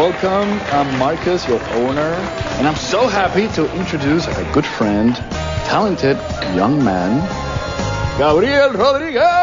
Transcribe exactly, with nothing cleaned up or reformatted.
welcome. I'm Marcus, your owner, and I'm so happy to introduce a good friend, talented young man, Gabriel Rodriguez.